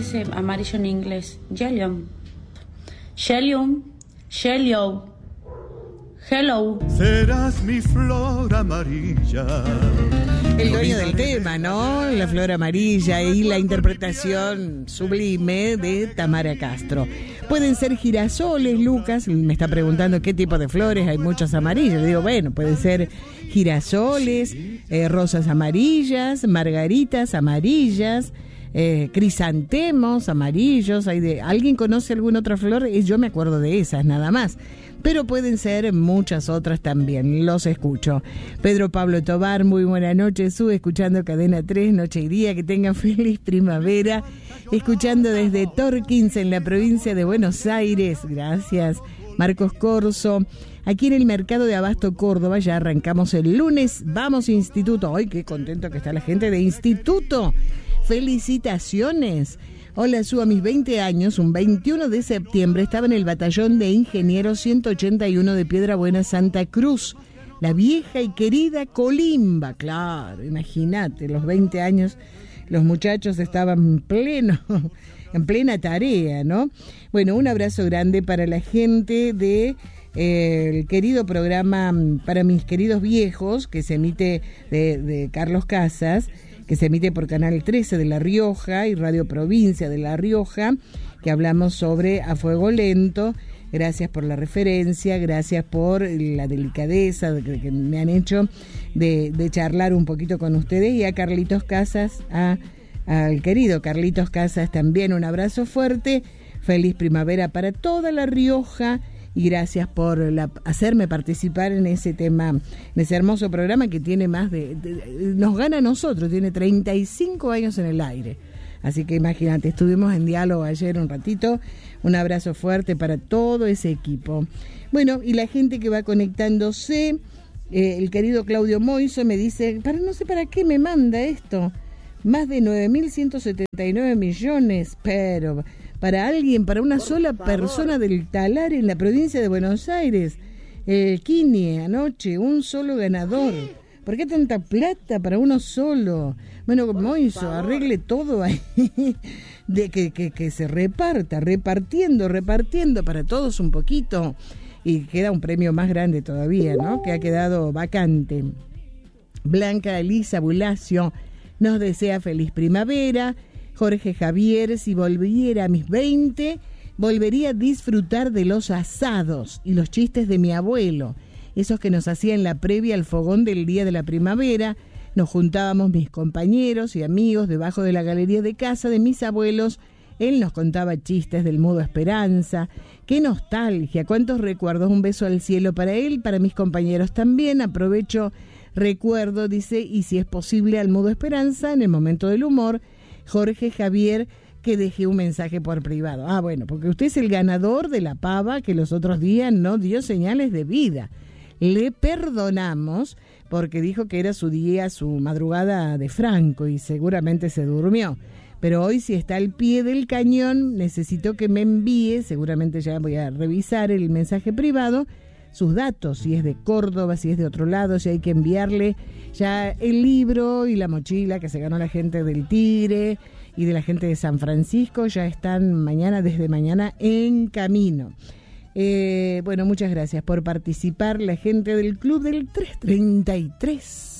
dice amarillo en inglés? Yellow. Yellow. Yellow. Hello. Serás mi flor amarilla. El dueño del tema, ¿no? La flor amarilla y la interpretación sublime de Tamara Castro. Pueden ser girasoles, Lucas me está preguntando qué tipo de flores, hay muchas amarillas. Le digo, bueno, pueden ser girasoles, rosas amarillas, margaritas amarillas, crisantemos amarillos. ¿Alguien conoce alguna otra flor? Yo me acuerdo de esas, nada más. Pero pueden ser muchas otras también, los escucho. Pedro Pablo Tobar, muy buena noche, escuchando Cadena 3, noche y día, que tengan feliz primavera, escuchando desde Torkins, en la provincia de Buenos Aires, gracias. Marcos Corso, aquí en el mercado de Abasto, Córdoba, ya arrancamos el lunes, vamos Instituto, ¡ay, qué contento que está la gente de Instituto! ¡Felicitaciones! Hola, a mis 20 años, un 21 de septiembre, estaba en el batallón de ingenieros 181 de Piedra Buena, Santa Cruz. La vieja y querida Colimba, claro, imagínate, los 20 años, los muchachos estaban en plena tarea, ¿no? Bueno, un abrazo grande para la gente de el querido programa Para Mis Queridos Viejos, que se emite de Carlos Casas, que se emite por Canal 13 de La Rioja y Radio Provincia de La Rioja, que hablamos sobre A Fuego Lento. Gracias por la referencia, gracias por la delicadeza que me han hecho de charlar un poquito con ustedes, y a Carlitos Casas, al querido Carlitos Casas también un abrazo fuerte, feliz primavera para toda La Rioja. Y gracias por hacerme participar en ese tema, en ese hermoso programa que tiene nos gana a nosotros, tiene 35 años en el aire. Así que imagínate, estuvimos en diálogo ayer un ratito. Un abrazo fuerte para todo ese equipo. Bueno, y la gente que va conectándose, el querido Claudio Moiso me dice, no sé para qué me manda esto, más de 9.179 millones, pero... para una sola persona del Talar en la provincia de Buenos Aires. El Kini anoche, un solo ganador. ¿Por qué tanta plata para uno solo? Bueno, Moiso, arregle todo ahí, de que se repartiendo para todos un poquito. Y queda un premio más grande todavía, ¿no? Que ha quedado vacante. Blanca Elisa Bulacio nos desea feliz primavera. Jorge Javier, si volviera a mis 20, volvería a disfrutar de los asados y los chistes de mi abuelo, esos que nos hacía en la previa al fogón del día de la primavera. Nos juntábamos mis compañeros y amigos debajo de la galería de casa de mis abuelos. Él nos contaba chistes del Mudo Esperanza. ¡Qué nostalgia! ¡Cuántos recuerdos! Un beso al cielo para él, para mis compañeros también. Aprovecho, recuerdo, dice, y si es posible al Mudo Esperanza, en el momento del humor, Jorge Javier, que dejé un mensaje por privado. Bueno, porque usted es el ganador de la pava que los otros días no dio señales de vida. Le perdonamos porque dijo que era su día, su madrugada de Franco, y seguramente se durmió. Pero hoy, si está al pie del cañón, necesito que me envíe, seguramente ya voy a revisar el mensaje privado, sus datos, si es de Córdoba, si es de otro lado, si hay que enviarle ya el libro y la mochila que se ganó la gente del Tigre y de la gente de San Francisco, ya están desde mañana en camino. Bueno, muchas gracias por participar, la gente del Club del 333.